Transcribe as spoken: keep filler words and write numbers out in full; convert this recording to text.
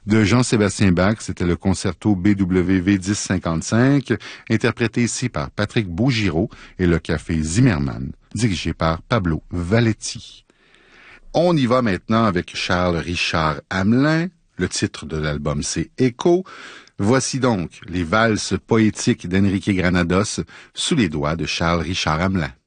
De Jean-Sébastien Bach, c'était le concerto B W V dix cinquante-cinq, interprété ici par Patrick Beaugiraud et le Café Zimmermann, dirigé par Pablo Valetti. On y va maintenant avec Charles Richard Hamelin. Le titre de l'album, c'est Écho. Voici donc les valses poétiques d'Enrique Granados sous les doigts de Charles Richard Hamelin.